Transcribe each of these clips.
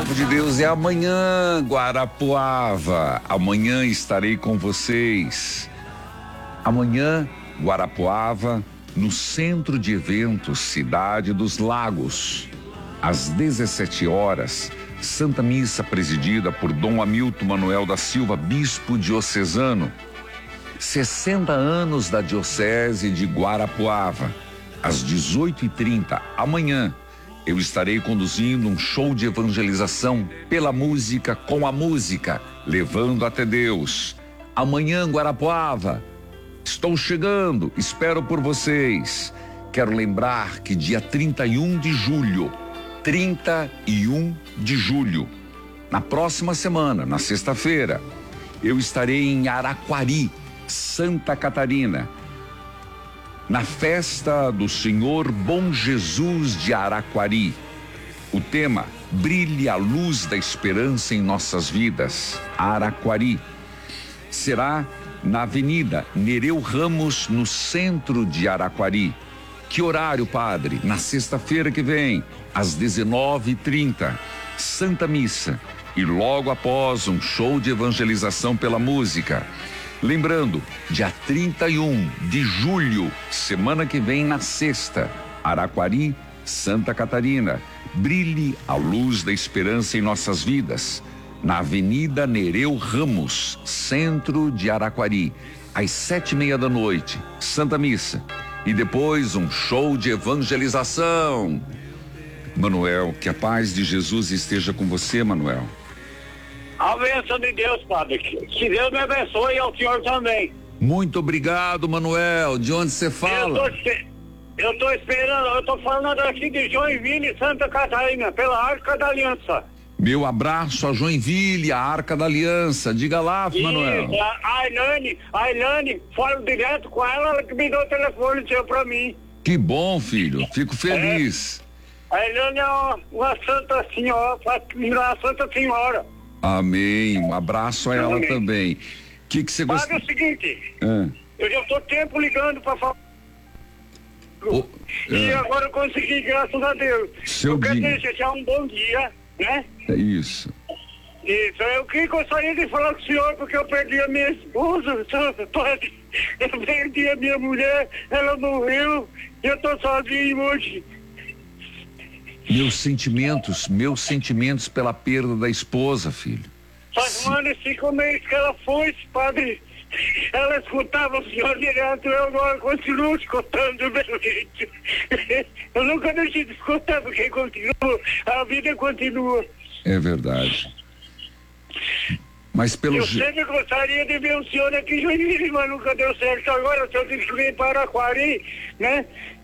Palavra de Deus é amanhã, Guarapuava. Amanhã estarei com vocês. Amanhã, Guarapuava, no Centro de Eventos Cidade dos Lagos. Às 17 horas, Santa Missa presidida por Dom Hamilton Manuel da Silva, bispo diocesano. 60 anos da Diocese de Guarapuava. Às 18h30, amanhã, eu estarei conduzindo um show de evangelização pela música, com a música, levando até Deus. Amanhã, Guarapuava, estou chegando, espero por vocês. Quero lembrar que dia 31 de julho, na próxima semana, na sexta-feira, eu estarei em Araquari, Santa Catarina, na festa do Senhor Bom Jesus de Araquari. O tema: Brilhe a luz da esperança em nossas vidas. Araquari. Será na Avenida Nereu Ramos, no centro de Araquari. Que horário, padre? Na sexta-feira que vem, às 19h30. Santa Missa. E logo após, um show de evangelização pela música. Lembrando, dia 31 de julho, semana que vem, na sexta, Araquari, Santa Catarina. Brilhe a luz da esperança em nossas vidas. Na Avenida Nereu Ramos, centro de Araquari, às 7h30 da noite, Santa Missa. E depois um show de evangelização. Manuel, que a paz de Jesus esteja com você, Manuel. A bênção de Deus, padre. Que Deus me abençoe e ao senhor também. Muito obrigado, Manuel. De onde você fala? Eu tô esperando, eu tô falando aqui de Joinville, Santa Catarina, pela Arca da Aliança. Meu abraço a Joinville, a Arca da Aliança. Diga lá, Manuel. A Ilane, falo direto com ela que me deu o telefone seu pra mim. Que bom, filho. Fico feliz. A Ilane é uma santa senhora, uma santa senhora. Amém. Um abraço a ela também. O que você gosta? Sabe o seguinte, eu já estou tempo ligando para falar. E agora eu consegui, graças a Deus. Eu quero desejar um bom dia, né? É isso. Isso, eu que gostaria de falar com o senhor, porque eu perdi a minha esposa, eu perdi a minha mulher, ela morreu, e eu tô sozinho hoje. Meus sentimentos pela perda da esposa, filho. Faz 1 ano e 5 meses que ela foi, padre. Ela escutava o senhor direto, eu agora continuo escutando do meu jeito. Eu nunca deixei de escutar, porque continua, a vida continua. É verdade. Mas pelo Eu sempre gostaria de ver o senhor aqui em Joinville, mas nunca deu certo. Agora o senhor tem que vir para Araquari, né?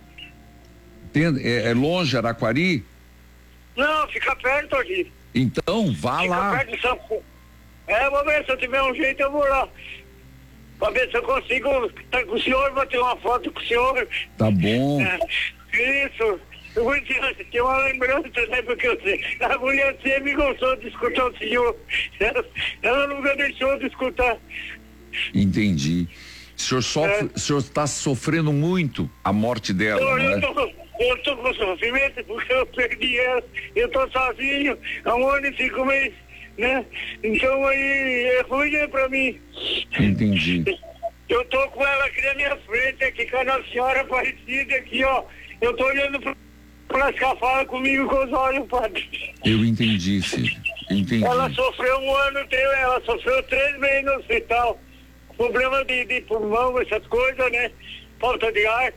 É longe Araquari? Não, fica perto aqui. Então, vá lá. Fica perto de São Paulo. Vou ver, se eu tiver um jeito eu vou lá. Pra ver se eu consigo estar com o senhor, bater uma foto com o senhor. Tá bom. Isso. Eu vou ter uma lembrança, né? Porque eu sei, a mulher sempre gostou de escutar o senhor. Ela nunca deixou de escutar. Entendi. O senhor está sofrendo muito a morte dela, né? Eu tô com sofrimento porque eu perdi ela, eu tô sozinho há 1 ano e 5 meses, né? Então aí é ruim, né, pra mim. Entendi. Eu tô com ela aqui na minha frente, aqui com a Nossa Senhora Aparecida aqui, ó. Eu tô olhando pra cá, fala comigo com os olhos, padre. Eu entendi, filho. Entendi. Ela sofreu 1 ano, ela sofreu 3 meses no hospital. Problema de pulmão, essas coisas, né? Falta de ar.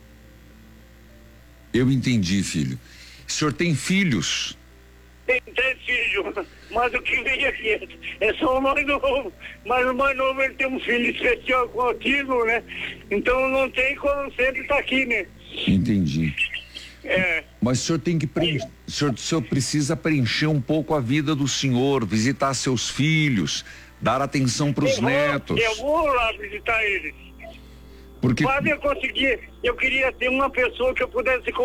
Eu entendi, filho. O senhor tem filhos? Tem 3 filhos, mas o que vem aqui é só o mais novo. Mas o mais novo, ele tem um filho especial com autismo, né? Então não tem como sempre estar aqui, né? Entendi. Mas o senhor tem que o senhor precisa preencher um pouco a vida do senhor, visitar seus filhos, dar atenção para os netos. Eu vou lá visitar eles. Porque Quase eu consegui, eu queria ter uma pessoa que eu pudesse